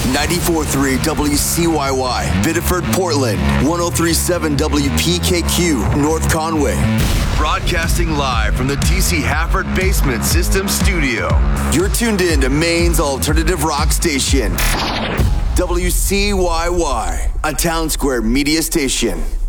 94.3 WCYY, Biddeford, Portland. 103.7 WPKQ, North Conway. Broadcasting live from the TC Hafford Basement System Studio. You're tuned in to Maine's alternative rock station. WCYY, a Town Square media station.